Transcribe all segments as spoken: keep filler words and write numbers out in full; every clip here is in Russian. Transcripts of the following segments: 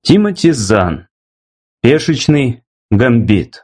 Тимоти Зан. Пешечный гамбит.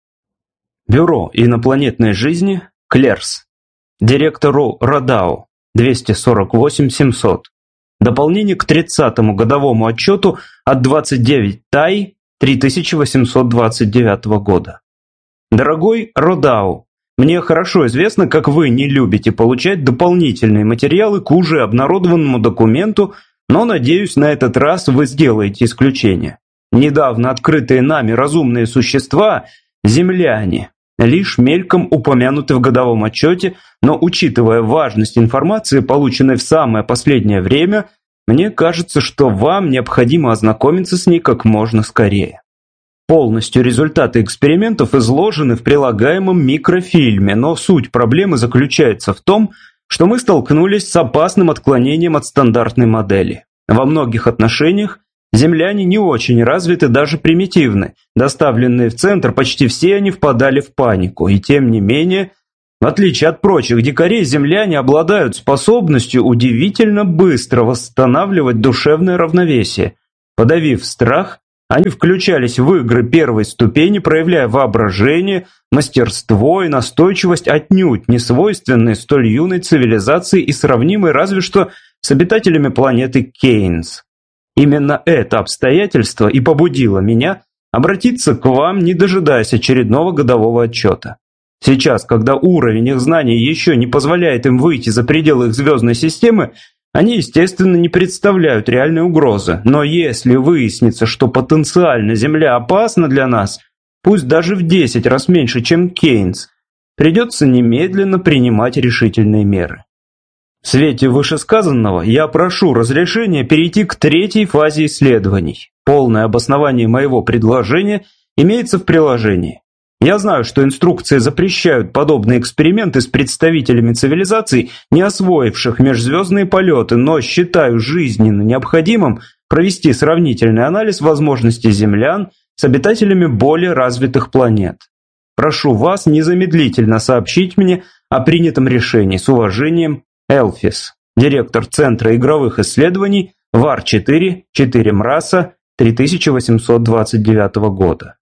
Бюро инопланетной жизни Клерс. Директору Родау двести сорок восемь семьсот. Дополнение к тридцатому годовому отчету от двадцать девятого Тай три тысячи восемьсот двадцать девятого года. Дорогой Родау, мне хорошо известно, как вы не любите получать дополнительные материалы к уже обнародованному документу, но, надеюсь, на этот раз вы сделаете исключение. Недавно открытые нами разумные существа, земляне, лишь мельком упомянуты в годовом отчете, но, учитывая важность информации, полученной в самое последнее время, мне кажется, что вам необходимо ознакомиться с ней как можно скорее. Полностью результаты экспериментов изложены в прилагаемом микрофильме, но суть проблемы заключается в том, что мы столкнулись с опасным отклонением от стандартной модели. Во многих отношениях земляне не очень развиты, даже примитивны. Доставленные в центр, почти все они впадали в панику, и тем не менее, в отличие от прочих дикарей, земляне обладают способностью удивительно быстро восстанавливать душевное равновесие. Подавив страх, они включались в игры первой ступени, проявляя воображение, мастерство и настойчивость, отнюдь не свойственные столь юной цивилизации и сравнимой разве что с обитателями планеты Кейнс. Именно это обстоятельство и побудило меня обратиться к вам, не дожидаясь очередного годового отчета. Сейчас, когда уровень их знаний еще не позволяет им выйти за пределы их звездной системы, они, естественно, не представляют реальной угрозы. Но если выяснится, что потенциально Земля опасна для нас, пусть даже в десять раз меньше, чем Кейнс, придется немедленно принимать решительные меры. В свете вышесказанного я прошу разрешения перейти к третьей фазе исследований. Полное обоснование моего предложения имеется в приложении. Я знаю, что инструкции запрещают подобные эксперименты с представителями цивилизаций, не освоивших межзвездные полеты, но считаю жизненно необходимым провести сравнительный анализ возможностей землян с обитателями более развитых планет. Прошу вас незамедлительно сообщить мне о принятом решении. С уважением, Элфис, директор Центра игровых исследований Вар четыре, четыре Мраса, три тысячи восемьсот двадцать девятого года.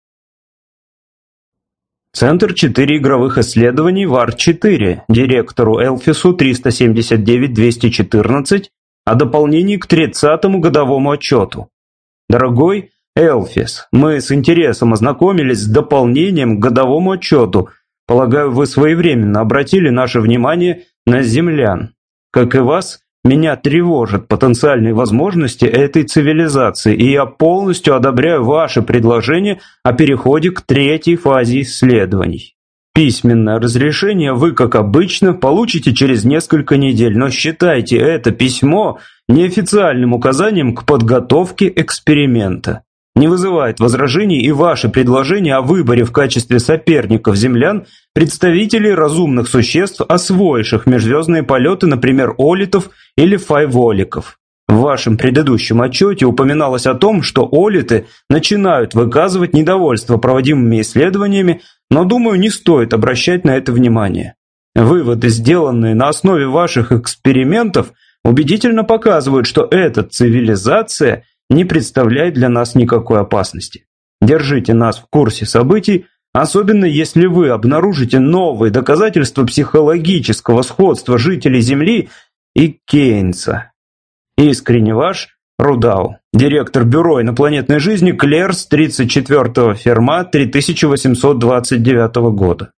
Центр четыре игровых исследований Вар четыре, директору Элфису триста семьдесят девять двести четырнадцать о дополнении к тридцатому годовому отчету. Дорогой Элфис, мы с интересом ознакомились с дополнением к годовому отчету. Полагаю, вы своевременно обратили наше внимание на землян. Как и вас, меня тревожат потенциальные возможности этой цивилизации, и я полностью одобряю ваше предложение о переходе к третьей фазе исследований. Письменное разрешение вы, как обычно, получите через несколько недель, но считайте это письмо неофициальным указанием к подготовке эксперимента. Не вызывает возражений и ваше предложение о выборе в качестве соперников землян представителей разумных существ, освоивших межзвездные полеты, например, олитов или файволиков. В вашем предыдущем отчете упоминалось о том, что олиты начинают выказывать недовольство проводимыми исследованиями, но, думаю, не стоит обращать на это внимание. Выводы, сделанные на основе ваших экспериментов, убедительно показывают, что эта цивилизация не представляет для нас никакой опасности. Держите нас в курсе событий, особенно если вы обнаружите новые доказательства психологического сходства жителей Земли и Кейнса. Искренне ваш, Рудау, директор Бюро инопланетной жизни Клерс тридцать четвёртого Ферма три тысячи восемьсот двадцать девятого года.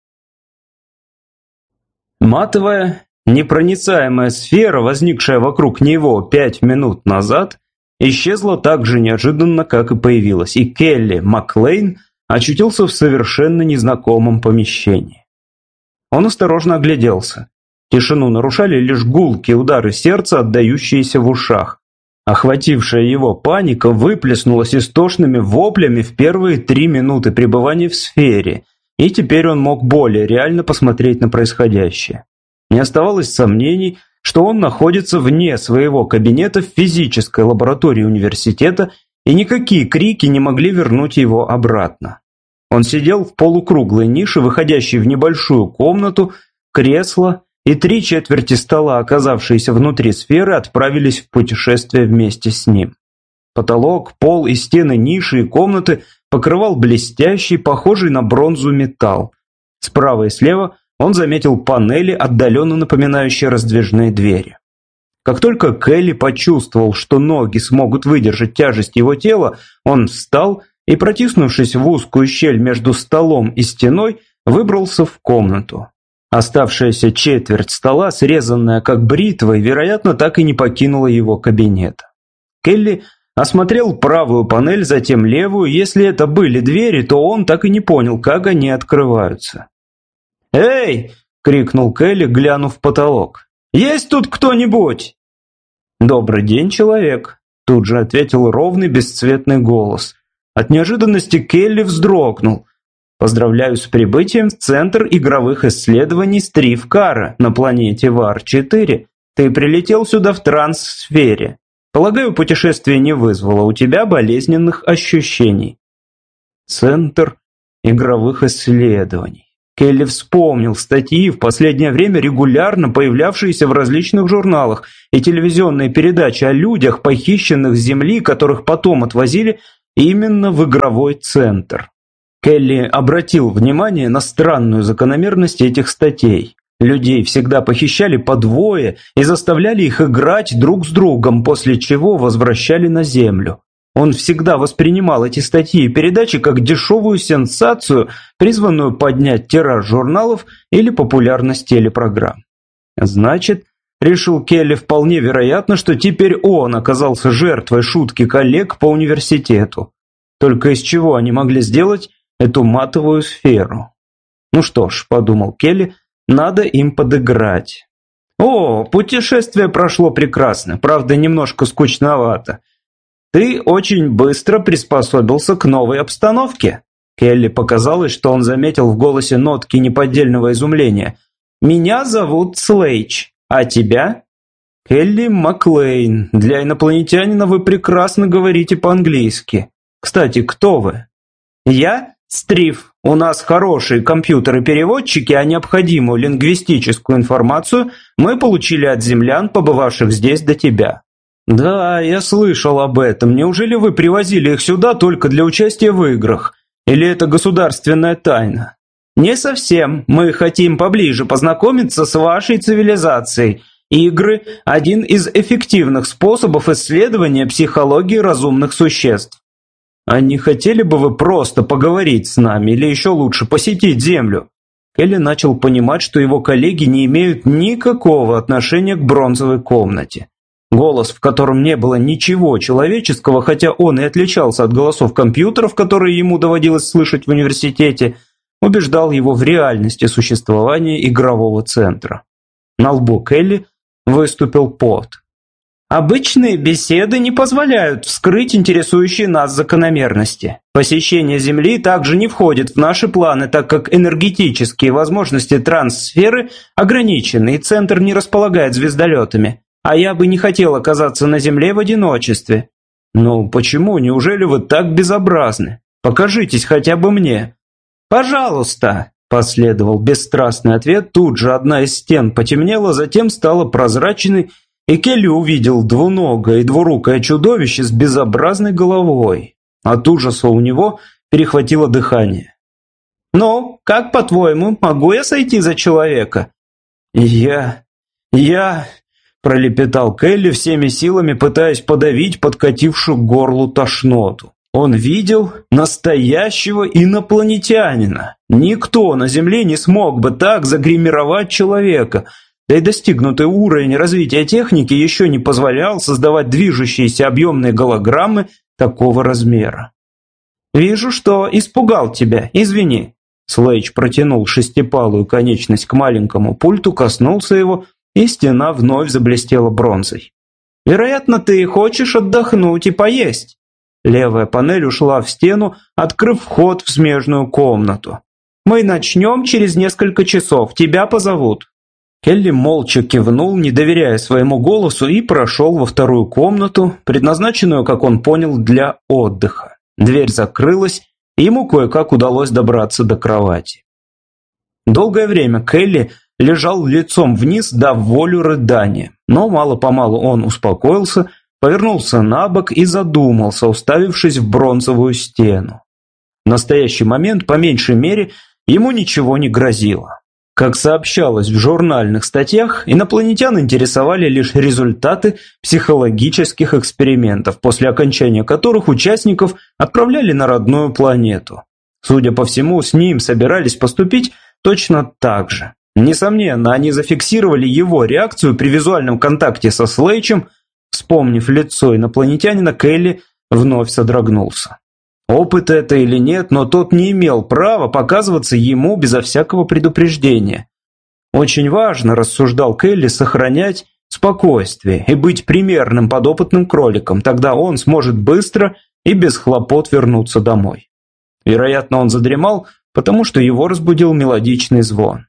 Матовая, непроницаемая сфера, возникшая вокруг него пять минут назад, исчезла так же неожиданно, как и появилась, и Келли Маклейн очутился в совершенно незнакомом помещении. Он осторожно огляделся. Тишину нарушали лишь гулкие удары сердца, отдающиеся в ушах. Охватившая его паника выплеснулась истошными воплями в первые три минуты пребывания в сфере, и теперь он мог более реально посмотреть на происходящее. Не оставалось сомнений, что он находится вне своего кабинета в физической лаборатории университета, и никакие крики не могли вернуть его обратно. Он сидел в полукруглой нише, выходящей в небольшую комнату, кресло, и три четверти стола, оказавшиеся внутри сферы, отправились в путешествие вместе с ним. Потолок, пол и стены ниши и комнаты покрывал блестящий, похожий на бронзу металл. Справа и слева он заметил панели, отдаленно напоминающие раздвижные двери. Как только Келли почувствовал, что ноги смогут выдержать тяжесть его тела, он встал и, протиснувшись в узкую щель между столом и стеной, выбрался в комнату. Оставшаяся четверть стола, срезанная как бритвой, вероятно, так и не покинула его кабинет. Келли осмотрел правую панель, затем левую. Если это были двери, то он так и не понял, как они открываются. «Эй!» — крикнул Келли, глянув в потолок. «Есть тут кто-нибудь?» «Добрый день, человек», — тут же ответил ровный бесцветный голос. От неожиданности Келли вздрогнул. «Поздравляю с прибытием в Центр игровых исследований Стрифкара на планете Вар четыре. Ты прилетел сюда в транссфере. Полагаю, путешествие не вызвало у тебя болезненных ощущений». Центр игровых исследований. Келли вспомнил статьи, в последнее время регулярно появлявшиеся в различных журналах, и телевизионные передачи о людях, похищенных с Земли, которых потом отвозили именно в игровой центр. Келли обратил внимание на странную закономерность этих статей. Людей всегда похищали по двое и заставляли их играть друг с другом, после чего возвращали на Землю. Он всегда воспринимал эти статьи и передачи как дешевую сенсацию, призванную поднять тираж журналов или популярность телепрограмм. Значит, решил Келли, вполне вероятно, что теперь он оказался жертвой шутки коллег по университету. Только из чего они могли сделать эту матовую сферу? Ну что ж, подумал Келли, надо им подыграть. О, путешествие прошло прекрасно, правда, немножко скучновато. Ты очень быстро приспособился к новой обстановке. Келли показалось, что он заметил в голосе нотки неподдельного изумления. Меня зовут Слейдж, а тебя? Келли Маклейн. Для инопланетянина вы прекрасно говорите по-английски. Кстати, кто вы? Я Стриф. У нас хорошие компьютеры-переводчики, а необходимую лингвистическую информацию мы получили от землян, побывавших здесь до тебя. «Да, я слышал об этом. Неужели вы привозили их сюда только для участия в играх? Или это государственная тайна?» «Не совсем. Мы хотим поближе познакомиться с вашей цивилизацией. Игры – один из эффективных способов исследования психологии разумных существ. А не хотели бы вы просто поговорить с нами, или еще лучше посетить Землю?» Келли начал понимать, что его коллеги не имеют никакого отношения к бронзовой комнате. Голос, в котором не было ничего человеческого, хотя он и отличался от голосов компьютеров, которые ему доводилось слышать в университете, убеждал его в реальности существования игрового центра. На лбу Келли выступил пот. Обычные беседы не позволяют вскрыть интересующие нас закономерности. Посещение Земли также не входит в наши планы, так как энергетические возможности транссферы ограничены, и Центр не располагает звездолетами. А я бы не хотел оказаться на Земле в одиночестве. Ну почему? Неужели вы так безобразны? Покажитесь хотя бы мне. Пожалуйста, последовал бесстрастный ответ. Тут же одна из стен потемнела, затем стала прозрачной, и Келли увидел двуногое и двурукое чудовище с безобразной головой. От ужаса у него перехватило дыхание. «Ну, как по-твоему, могу я сойти за человека?» «Я... я...» пролепетал Келли всеми силами, пытаясь подавить подкатившую к горлу тошноту. Он видел настоящего инопланетянина. Никто на Земле не смог бы так загримировать человека. Да и достигнутый уровень развития техники еще не позволял создавать движущиеся объемные голограммы такого размера. «Вижу, что испугал тебя, извини». Слейдж протянул шестипалую конечность к маленькому пульту, коснулся его, и стена вновь заблестела бронзой. «Вероятно, ты хочешь отдохнуть и поесть». Левая панель ушла в стену, открыв вход в смежную комнату. «Мы начнем через несколько часов, тебя позовут». Келли молча кивнул, не доверяя своему голосу, и прошел во вторую комнату, предназначенную, как он понял, для отдыха. Дверь закрылась, и ему кое-как удалось добраться до кровати. Долгое время Келли лежал лицом вниз, дав волю рыдания, но мало-помалу он успокоился, повернулся на бок и задумался, уставившись в бронзовую стену. В настоящий момент, по меньшей мере, ему ничего не грозило. Как сообщалось в журнальных статьях, инопланетян интересовали лишь результаты психологических экспериментов, после окончания которых участников отправляли на родную планету. Судя по всему, с ним собирались поступить точно так же. Несомненно, они зафиксировали его реакцию при визуальном контакте со Слейчем. Вспомнив лицо инопланетянина, Келли вновь содрогнулся. Опыт это или нет, но тот не имел права показываться ему безо всякого предупреждения. Очень важно, рассуждал Келли, сохранять спокойствие и быть примерным подопытным кроликом, тогда он сможет быстро и без хлопот вернуться домой. Вероятно, он задремал, потому что его разбудил мелодичный звон.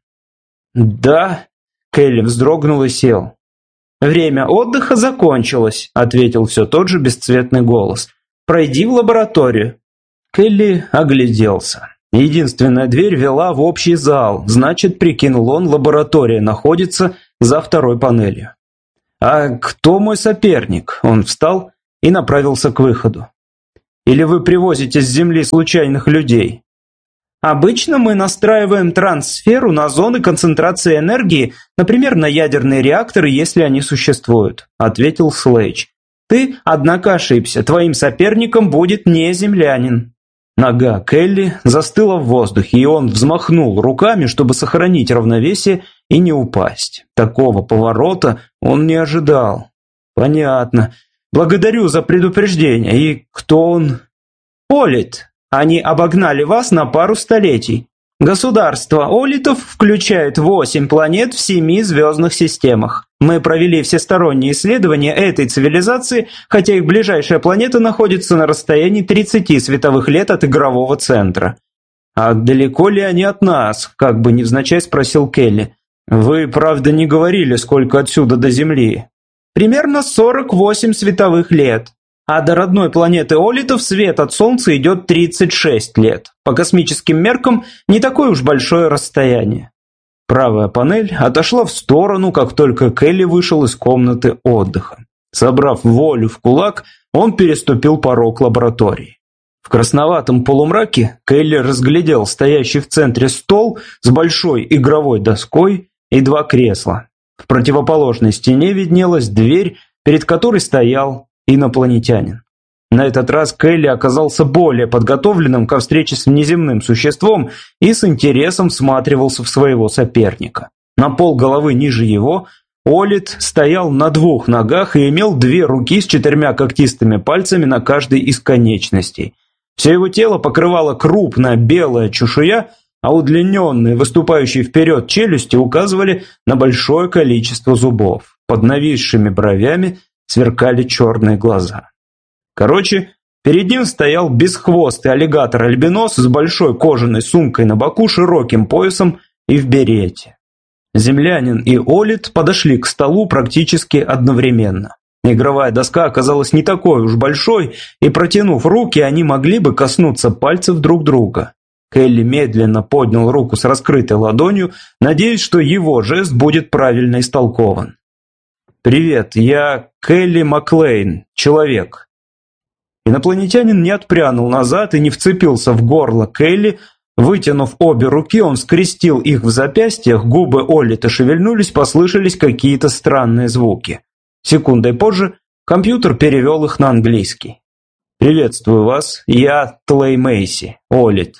«Да», — Келли вздрогнул и сел. «Время отдыха закончилось», — ответил все тот же бесцветный голос. «Пройди в лабораторию». Келли огляделся. Единственная дверь вела в общий зал, значит, прикинул он, лаборатория находится за второй панелью. «А кто мой соперник?» Он встал и направился к выходу. «Или вы привозите с Земли случайных людей?» «Обычно мы настраиваем трансферу на зоны концентрации энергии, например, на ядерные реакторы, если они существуют», ответил Слейч. «Ты, однако, ошибся. Твоим соперником будет не землянин». Нога Келли застыла в воздухе, и он взмахнул руками, чтобы сохранить равновесие и не упасть. Такого поворота он не ожидал. «Понятно. Благодарю за предупреждение. И кто он?» «Олит. Они обогнали вас на пару столетий. Государство Олитов включает восемь планет в семи звездных системах. Мы провели всесторонние исследования этой цивилизации, хотя их ближайшая планета находится на расстоянии тридцати световых лет от игрового центра». «А далеко ли они от нас?» – как бы невзначай спросил Келли. «Вы, правда, не говорили, сколько отсюда до Земли?» «Примерно сорок восемь световых лет. А до родной планеты Олитов свет от Солнца идет тридцать шесть лет. По космическим меркам не такое уж большое расстояние». Правая панель отошла в сторону, как только Келли вышел из комнаты отдыха. Собрав волю в кулак, он переступил порог лаборатории. В красноватом полумраке Келли разглядел стоящий в центре стол с большой игровой доской и два кресла. В противоположной стене виднелась дверь, перед которой стоял инопланетянин. На этот раз Келли оказался более подготовленным ко встрече с внеземным существом и с интересом всматривался в своего соперника. На полголовы ниже его Олит стоял на двух ногах и имел две руки с четырьмя когтистыми пальцами на каждой из конечностей. Все его тело покрывала крупная белая чешуя, а удлиненные, выступающие вперед челюсти указывали на большое количество зубов. Под нависшими бровями сверкали черные глаза. Короче, перед ним стоял бесхвостый аллигатор-альбинос с большой кожаной сумкой на боку, широким поясом и в берете. Землянин и Олит подошли к столу практически одновременно. Игровая доска оказалась не такой уж большой, и, протянув руки, они могли бы коснуться пальцев друг друга. Келли медленно поднял руку с раскрытой ладонью, надеясь, что его жест будет правильно истолкован. «Привет, я Келли Маклейн, человек». Инопланетянин не отпрянул назад и не вцепился в горло Келли. Вытянув обе руки, он скрестил их в запястьях, губы Олита шевельнулись, послышались какие-то странные звуки. Секундой позже компьютер перевел их на английский. «Приветствую вас, я Тлей Мейси, Олит».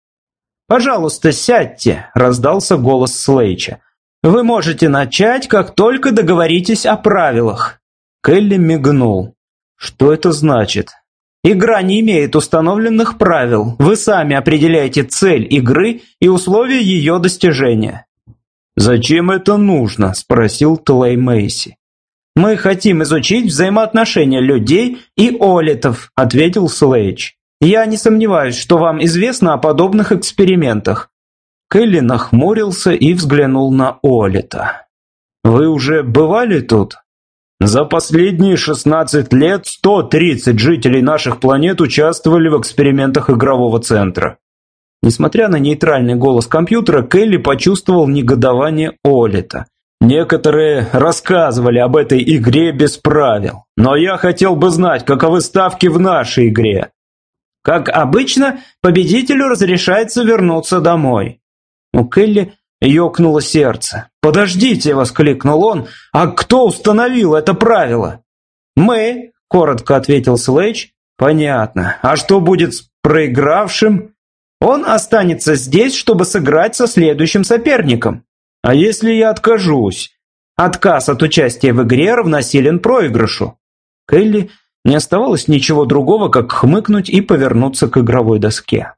«Пожалуйста, сядьте», – раздался голос Слейча. «Вы можете начать, как только договоритесь о правилах». Келли мигнул. «Что это значит?» «Игра не имеет установленных правил. Вы сами определяете цель игры и условия ее достижения». «Зачем это нужно?» – спросил Тлей Мейси. «Мы хотим изучить взаимоотношения людей и олитов», – ответил Слейч. «Я не сомневаюсь, что вам известно о подобных экспериментах». Келли нахмурился и взглянул на Олита. «Вы уже бывали тут?» «За последние шестнадцать лет сто тридцать жителей наших планет участвовали в экспериментах игрового центра». Несмотря на нейтральный голос компьютера, Келли почувствовал негодование Олита. Некоторые рассказывали об этой игре без правил, но я хотел бы знать, каковы ставки в нашей игре. Как обычно, победителю разрешается вернуться домой. У Келли ёкнуло сердце. «Подождите!» — воскликнул он. «А кто установил это правило?» «Мы», — коротко ответил Слэдж. «Понятно. А что будет с проигравшим?» «Он останется здесь, чтобы сыграть со следующим соперником». «А если я откажусь?» «Отказ от участия в игре равносилен проигрышу». Келли не оставалось ничего другого, как хмыкнуть и повернуться к игровой доске.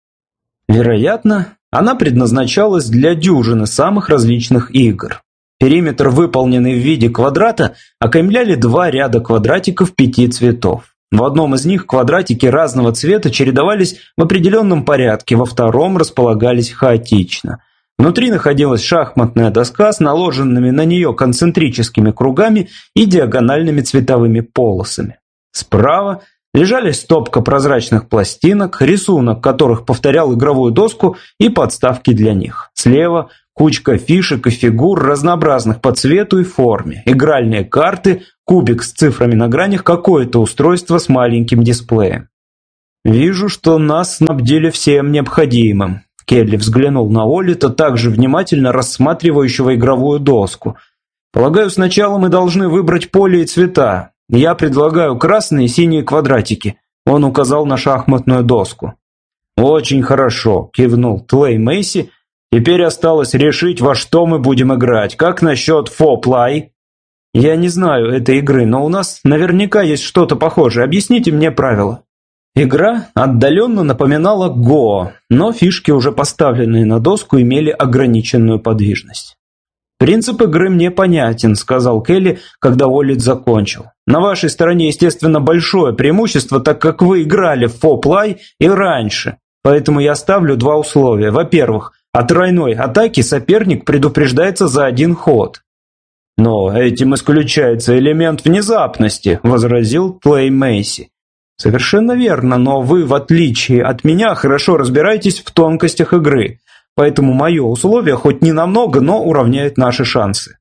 Вероятно, она предназначалась для дюжины самых различных игр. Периметр, выполненный в виде квадрата, окаймляли два ряда квадратиков пяти цветов. В одном из них квадратики разного цвета чередовались в определенном порядке, во втором располагались хаотично. Внутри находилась шахматная доска с наложенными на нее концентрическими кругами и диагональными цветовыми полосами. Справа лежали стопка прозрачных пластинок, рисунок которых повторял игровую доску и подставки для них. Слева кучка фишек и фигур разнообразных по цвету и форме, игральные карты, кубик с цифрами на гранях, какое-то устройство с маленьким дисплеем. «Вижу, что нас снабдили всем необходимым». Келли взглянул на Олита, также внимательно рассматривающего игровую доску. «Полагаю, сначала мы должны выбрать поле и цвета. Я предлагаю красные и синие квадратики». Он указал на шахматную доску. «Очень хорошо», – кивнул Тлей Мэйси. «Теперь осталось решить, во что мы будем играть. Как насчет фо-плай?» «Я не знаю этой игры, но у нас наверняка есть что-то похожее. Объясните мне правила». Игра отдаленно напоминала го, но фишки, уже поставленные на доску, имели ограниченную подвижность. «Принцип игры мне понятен», — сказал Келли, когда Олит закончил. «На вашей стороне, естественно, большое преимущество, так как вы играли в фо-плай и раньше. Поэтому я ставлю два условия. Во-первых, от тройной атаки соперник предупреждается за один ход». «Но этим исключается элемент внезапности», — возразил Тлей Мэйси. «Совершенно верно, но вы, в отличие от меня, хорошо разбираетесь в тонкостях игры, поэтому мое условие хоть ненамного, но уравняет наши шансы».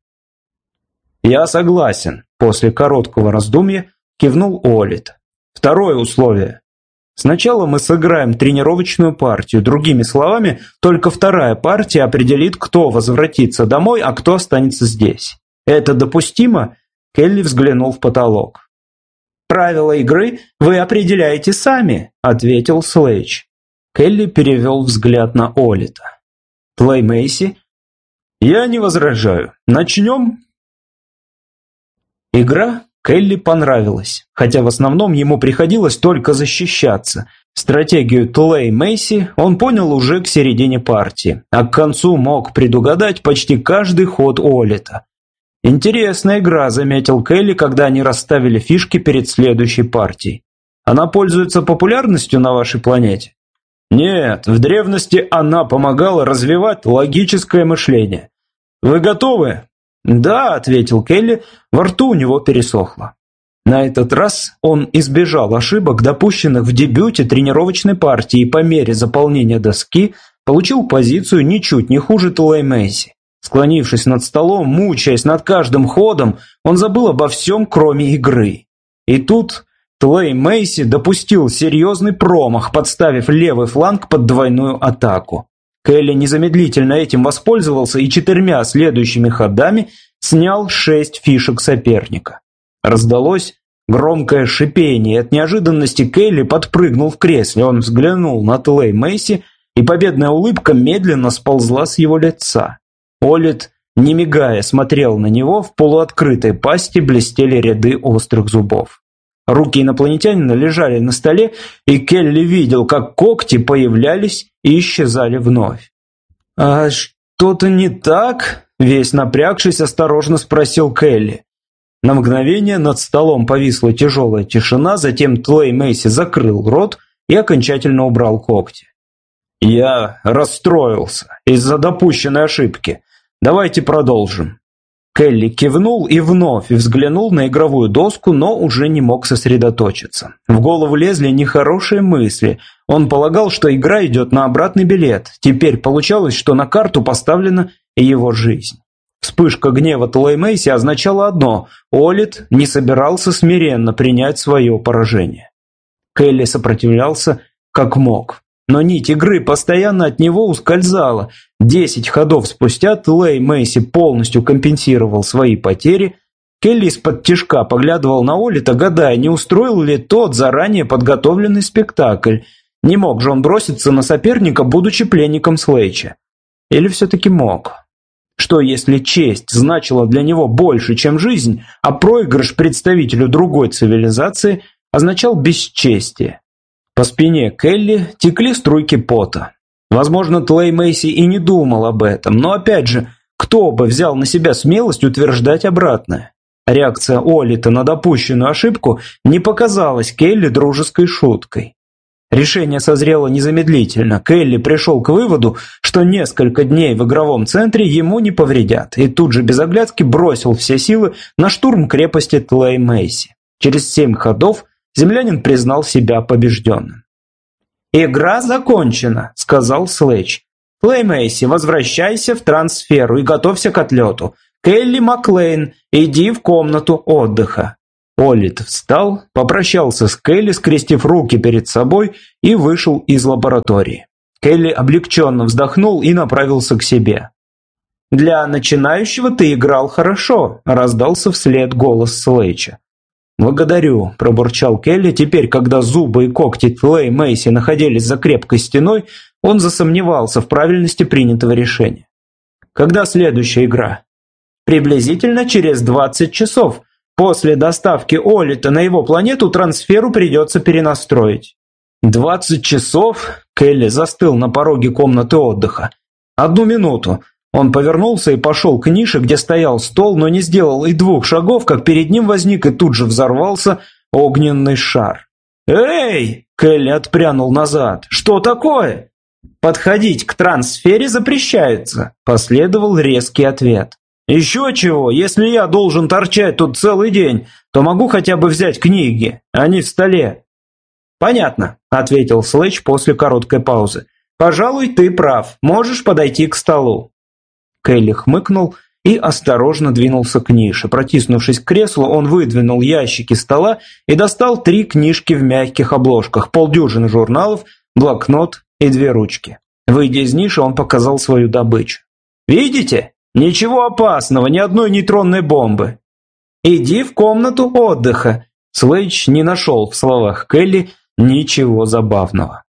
«Я согласен», – после короткого раздумья кивнул Олит. «Второе условие. Сначала мы сыграем тренировочную партию, другими словами, только вторая партия определит, кто возвратится домой, а кто останется здесь. Это допустимо?» Келли взглянул в потолок. «Правила игры вы определяете сами», — ответил Слэдж. Келли перевел взгляд на Олита. «Тлей Мэйси?» «Я не возражаю. Начнем?» Игра Келли понравилась, хотя в основном ему приходилось только защищаться. Стратегию Тлей Мэйси он понял уже к середине партии, а к концу мог предугадать почти каждый ход Олита. «Интересная игра», — заметил Келли, когда они расставили фишки перед следующей партией. «Она пользуется популярностью на вашей планете?» «Нет, в древности она помогала развивать логическое мышление. Вы готовы?» «Да», — ответил Келли, во рту у него пересохло. На этот раз он избежал ошибок, допущенных в дебюте тренировочной партии, и по мере заполнения доски получил позицию ничуть не хуже Тлей Мэйси. Склонившись над столом, мучаясь над каждым ходом, он забыл обо всем, кроме игры. И тут Тлей Мэйси допустил серьезный промах, подставив левый фланг под двойную атаку. Келли незамедлительно этим воспользовался и четырьмя следующими ходами снял шесть фишек соперника. Раздалось громкое шипение, и от неожиданности Келли подпрыгнул в кресле. Он взглянул на Тлей Мэйси, и победная улыбка медленно сползла с его лица. Олит, не мигая, смотрел на него, в полуоткрытой пасти блестели ряды острых зубов. Руки инопланетянина лежали на столе, и Келли видел, как когти появлялись и исчезали вновь. «А что-то не так?» – весь напрягшись, осторожно спросил Келли. На мгновение над столом повисла тяжелая тишина, затем Тлей Мэйси закрыл рот и окончательно убрал когти. «Я расстроился из-за допущенной ошибки. Давайте продолжим». Келли кивнул и вновь взглянул на игровую доску, но уже не мог сосредоточиться. В голову лезли нехорошие мысли. Он полагал, что игра идет на обратный билет. Теперь получалось, что на карту поставлена его жизнь. Вспышка гнева Тлей Мэйси означала одно – Олит не собирался смиренно принять свое поражение. Келли сопротивлялся как мог. Но нить игры постоянно от него ускользала. Десять ходов спустя Тлей Мэйси полностью компенсировал свои потери. Келли из-под тишка поглядывал на Олита, гадая, не устроил ли тот заранее подготовленный спектакль. Не мог же он броситься на соперника, будучи пленником Слейча. Или все-таки мог? Что если честь значила для него больше, чем жизнь, а проигрыш представителю другой цивилизации означал бесчестие? По спине Келли текли струйки пота. Возможно, Тлей Мэйси и не думал об этом, но опять же, кто бы взял на себя смелость утверждать обратное? Реакция Олита на допущенную ошибку не показалась Келли дружеской шуткой. Решение созрело незамедлительно. Келли пришел к выводу, что несколько дней в игровом центре ему не повредят, и тут же без оглядки бросил все силы на штурм крепости Тлей Мэйси. Через семь ходов землянин признал себя побежденным. «Игра закончена», — сказал Слэч. «Тлей Мэйси, возвращайся в трансферу и готовься к отлету. Келли Маклейн, иди в комнату отдыха». Олит встал, попрощался с Келли, скрестив руки перед собой, и вышел из лаборатории. Келли облегченно вздохнул и направился к себе. «Для начинающего ты играл хорошо», — раздался вслед голос Слэча. «Благодарю», – пробурчал Келли. Теперь, когда зубы и когти Тлей Мэйси находились за крепкой стеной, он засомневался в правильности принятого решения. «Когда следующая игра?» «Приблизительно через двадцать часов. После доставки Олита на его планету трансферу придется перенастроить». «Двадцать часов?» – Келли застыл на пороге комнаты отдыха. «Одну минуту». Он повернулся и пошел к нише, где стоял стол, но не сделал и двух шагов, как перед ним возник и тут же взорвался огненный шар. «Эй!» – Келли отпрянул назад. «Что такое?» «Подходить к трансфере запрещается», – последовал резкий ответ. «Еще чего, если я должен торчать тут целый день, то могу хотя бы взять книги, они в столе». «Понятно», – ответил Слэч после короткой паузы. «Пожалуй, ты прав, можешь подойти к столу». Келли хмыкнул и осторожно двинулся к нише. Протиснувшись к креслу, он выдвинул ящики стола и достал три книжки в мягких обложках, полдюжины журналов, блокнот и две ручки. Выйдя из ниши, он показал свою добычу. «Видите? Ничего опасного, ни одной нейтронной бомбы. Иди в комнату отдыха». Слэч не нашел в словах Келли ничего забавного.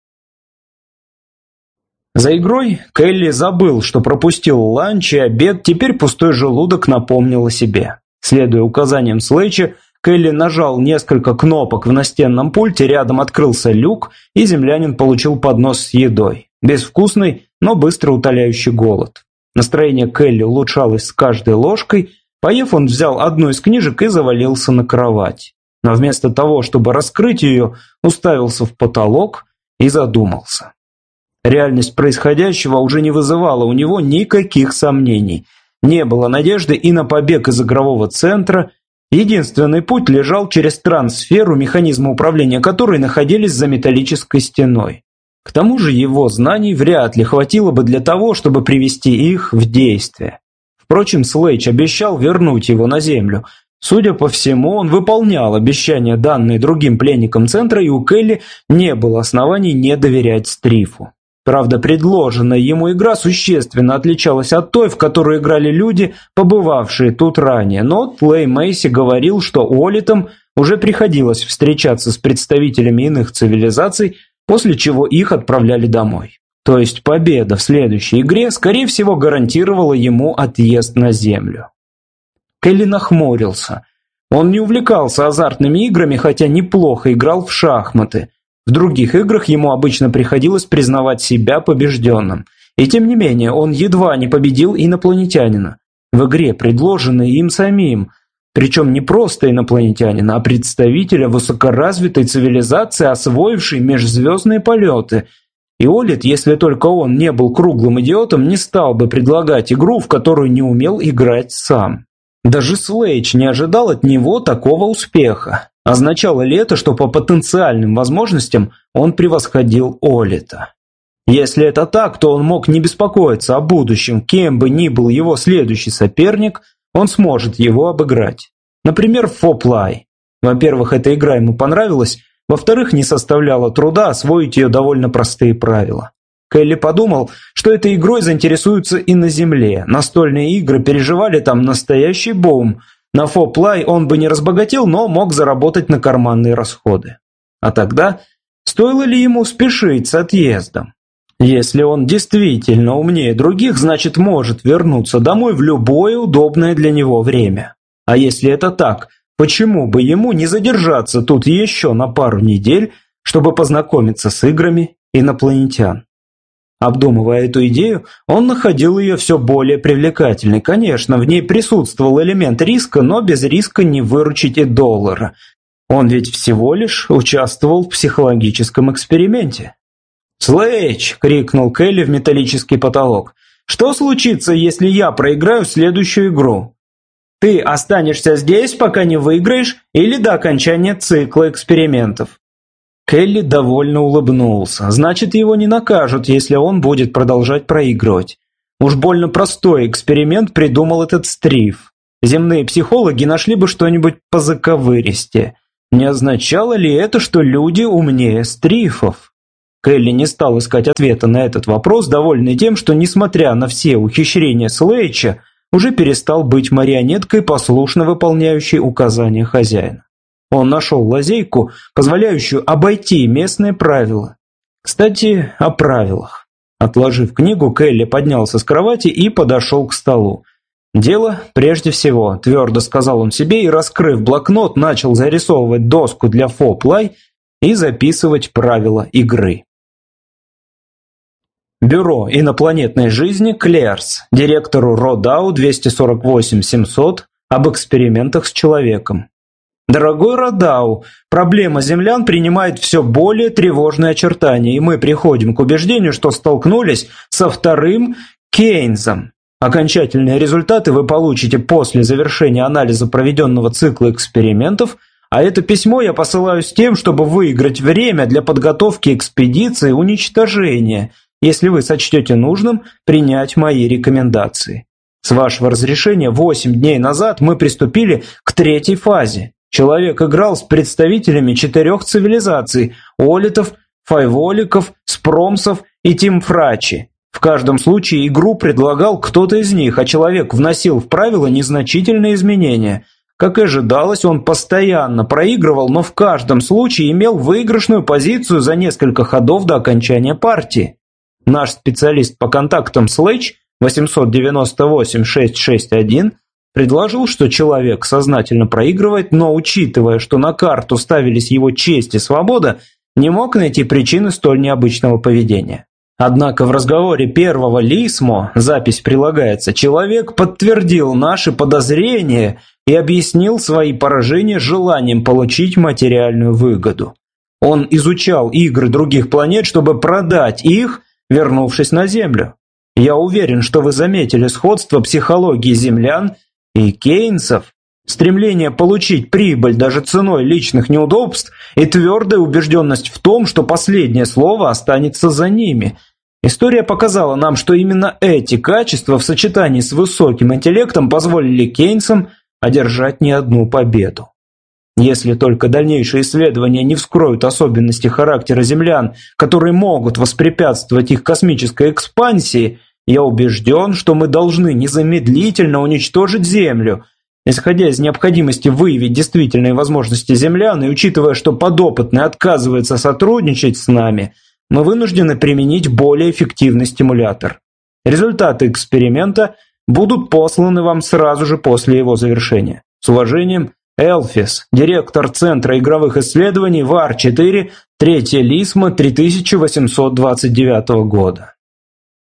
За игрой Келли забыл, что пропустил ланч и обед, теперь пустой желудок напомнил о себе. Следуя указаниям Слэча, Келли нажал несколько кнопок в настенном пульте, рядом открылся люк, и землянин получил поднос с едой. Безвкусный, но быстро утоляющий голод. Настроение Келли улучшалось с каждой ложкой. Поев, он взял одну из книжек и завалился на кровать. Но вместо того, чтобы раскрыть ее, уставился в потолок и задумался. Реальность происходящего уже не вызывала у него никаких сомнений. Не было надежды и на побег из игрового центра. Единственный путь лежал через трансферу, механизмы управления которой находились за металлической стеной. К тому же его знаний вряд ли хватило бы для того, чтобы привести их в действие. Впрочем, Слэч обещал вернуть его на Землю. Судя по всему, он выполнял обещания, данные другим пленникам центра, и у Келли не было оснований не доверять Стрифу. Правда, предложенная ему игра существенно отличалась от той, в которой играли люди, побывавшие тут ранее, но Тлей Мэйси говорил, что Олитам уже приходилось встречаться с представителями иных цивилизаций, после чего их отправляли домой. То есть победа в следующей игре, скорее всего, гарантировала ему отъезд на Землю. Келли нахмурился. Он не увлекался азартными играми, хотя неплохо играл в шахматы. В других играх ему обычно приходилось признавать себя побежденным. И тем не менее, он едва не победил инопланетянина. В игре, предложенной им самим. Причем не просто инопланетянина, а представителя высокоразвитой цивилизации, освоившей межзвездные полеты. И Олит, если только он не был круглым идиотом, не стал бы предлагать игру, в которую не умел играть сам. Даже Слэч не ожидал от него такого успеха. Означало ли это, что по потенциальным возможностям он превосходил Олита? Если это так, то он мог не беспокоиться о будущем, кем бы ни был его следующий соперник, он сможет его обыграть. Например, в Фоплай. Во-первых, эта игра ему понравилась, во-вторых, не составляло труда освоить ее довольно простые правила. Келли подумал, что этой игрой заинтересуются и на Земле. Настольные игры переживали там настоящий бум. На Фоплай он бы не разбогател, но мог заработать на карманные расходы. А тогда, стоило ли ему спешить с отъездом? Если он действительно умнее других, значит может вернуться домой в любое удобное для него время. А если это так, почему бы ему не задержаться тут еще на пару недель, чтобы познакомиться с играми инопланетян? Обдумывая эту идею, он находил ее все более привлекательной. Конечно, в ней присутствовал элемент риска, но без риска не выручить и доллара. Он ведь всего лишь участвовал в психологическом эксперименте. «Слэйч!» — крикнул Келли в металлический потолок. «Что случится, если я проиграю следующую игру? Ты останешься здесь, пока не выиграешь, или до окончания цикла экспериментов?» Келли довольно улыбнулся. Значит, его не накажут, если он будет продолжать проигрывать. Уж больно простой эксперимент придумал этот Стриф. Земные психологи нашли бы что-нибудь позаковыристее. Не означало ли это, что люди умнее Стрифов? Келли не стал искать ответа на этот вопрос, довольный тем, что, несмотря на все ухищрения Слэйча, уже перестал быть марионеткой, послушно выполняющей указания хозяина. Он нашел лазейку, позволяющую обойти местные правила. Кстати, о правилах. Отложив книгу, Келли поднялся с кровати и подошел к столу. «Дело прежде всего», – твердо сказал он себе и, раскрыв блокнот, начал зарисовывать доску для Фоплай и записывать правила игры. Бюро инопланетной жизни Клерс, директору Родау двести сорок восемь семьсот, об экспериментах с человеком. Дорогой Родау, проблема землян принимает все более тревожные очертания, и мы приходим к убеждению, что столкнулись со вторым Кейнсом. Окончательные результаты вы получите после завершения анализа проведенного цикла экспериментов, а это письмо я посылаю с тем, чтобы выиграть время для подготовки экспедиции уничтожения, если вы сочтете нужным принять мои рекомендации. С вашего разрешения, восемь дней назад мы приступили к третьей фазе. Человек играл с представителями четырех цивилизаций – олитов, файволиков, спромсов и тимфрачи. В каждом случае игру предлагал кто-то из них, а человек вносил в правила незначительные изменения. Как и ожидалось, он постоянно проигрывал, но в каждом случае имел выигрышную позицию за несколько ходов до окончания партии. Наш специалист по контактам Слэйч восемь девять восемь шесть шесть один предложил, что человек сознательно проигрывает, но, учитывая, что на карту ставились его честь и свобода, не мог найти причины столь необычного поведения. Однако в разговоре первого Лисмо, запись прилагается, человек подтвердил наши подозрения и объяснил свои поражения желанием получить материальную выгоду. Он изучал игры других планет, чтобы продать их, вернувшись на Землю. Я уверен, что вы заметили сходство психологии землян и кейнсов, стремление получить прибыль даже ценой личных неудобств и твердая убежденность в том, что последнее слово останется за ними. История показала нам, что именно эти качества в сочетании с высоким интеллектом позволили кейнсам одержать не одну победу. Если только дальнейшие исследования не вскроют особенности характера землян, которые могут воспрепятствовать их космической экспансии, я убежден, что мы должны незамедлительно уничтожить Землю. Исходя из необходимости выявить действительные возможности землян и учитывая, что подопытный отказывается сотрудничать с нами, мы вынуждены применить более эффективный стимулятор. Результаты эксперимента будут посланы вам сразу же после его завершения. С уважением, Элфис, директор Центра игровых исследований ВАР четыре, третья Лисма три тысячи восемьсот двадцать девятого года.